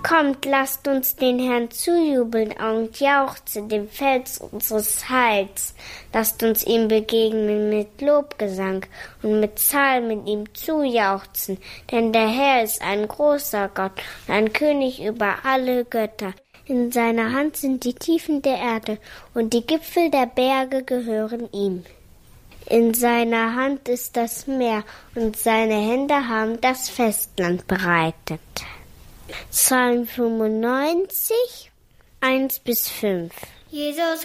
Kommt, lasst uns den Herrn zujubeln und jauchzen, dem Fels unseres Heils. Lasst uns ihm begegnen mit Lobgesang und mit Psalmen ihm zujauchzen. Denn der Herr ist ein großer Gott und ein König über alle Götter. In seiner Hand sind die Tiefen der Erde und die Gipfel der Berge gehören ihm. In seiner Hand ist das Meer und seine Hände haben das Festland bereitet. Psalm 95, 1-5. Jesus